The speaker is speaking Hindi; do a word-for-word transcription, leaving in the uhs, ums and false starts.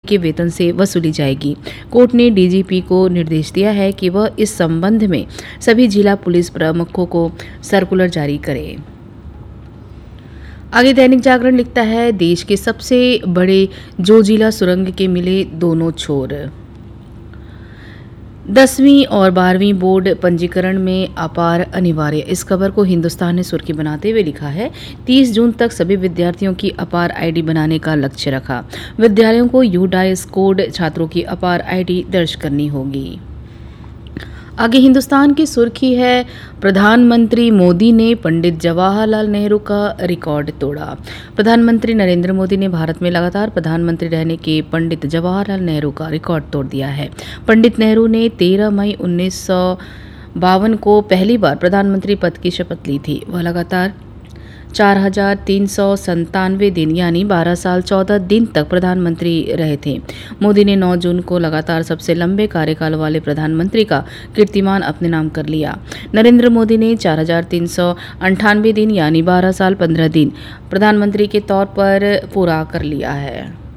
के वेतन से वसूली जाएगी। कोर्ट ने डीजीपी को निर्देश दिया है कि वह इस संबंध में सभी जिला पुलिस प्रमुखों को सर्कुलर जारी करे। आगे दैनिक जागरण लिखता है, देश के सबसे बड़े जोजिला सुरंग के मिले दोनों छोर। दसवीं और बारहवीं बोर्ड पंजीकरण में अपार अनिवार्य। इस खबर को हिंदुस्तान ने सुर्खी बनाते हुए लिखा है, तीस जून तक सभी विद्यार्थियों की अपार आईडी बनाने का लक्ष्य रखा। विद्यालयों को यूडाइस कोड छात्रों की अपार आईडी दर्ज करनी होगी। आगे हिंदुस्तान की सुर्खी है, प्रधानमंत्री मोदी ने पंडित जवाहरलाल नेहरू का रिकॉर्ड तोड़ा। प्रधानमंत्री नरेंद्र मोदी ने भारत में लगातार प्रधानमंत्री रहने के पंडित जवाहरलाल नेहरू का रिकॉर्ड तोड़ दिया है। पंडित नेहरू ने तेरह मई उन्नीस सौ बावन को पहली बार प्रधानमंत्री पद की शपथ ली थी। वह लगातार चार हजार तीन सौ संतानवे दिन यानी बारह साल चौदह दिन तक प्रधानमंत्री रहे थे। मोदी ने नौ जून को लगातार सबसे लंबे कार्यकाल वाले प्रधानमंत्री का कीर्तिमान अपने नाम कर लिया। नरेंद्र मोदी ने चार हजार तीन सौ अंठानवे दिन यानी बारह साल पंद्रह दिन प्रधानमंत्री के तौर पर पूरा कर लिया है।